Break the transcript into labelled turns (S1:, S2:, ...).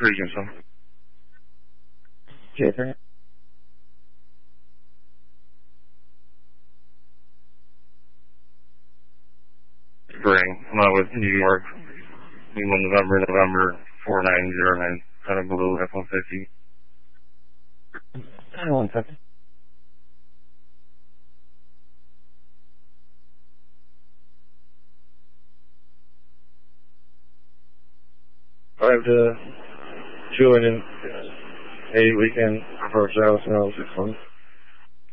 S1: Region, son.
S2: Jason.
S1: Spring. I'm out with New York. November 4909. Kind of blue F-150.
S2: 150. Drive to Julian 8 weekend for South 6 months.